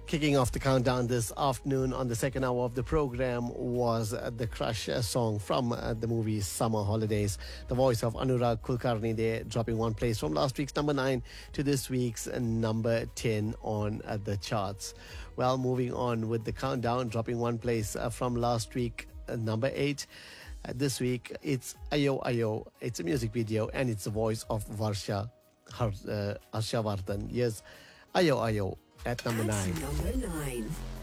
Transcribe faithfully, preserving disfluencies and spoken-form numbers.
Kicking off the countdown this afternoon on the second hour of the program was uh, the Crush uh, song from uh, the movie Summer Holidays. The voice of Anurag Kulkarni there, dropping one place from last week's number nine to this week's uh, number ten on uh, the charts. Well, moving on with the countdown, dropping one place uh, from last week, uh, number eight. Uh, this week, it's Ayo Ayo. It's a music video and it's the voice of Varsha Har- uh, Harshavardhan. Yes, Ayo Ayo at number nine. Number nine.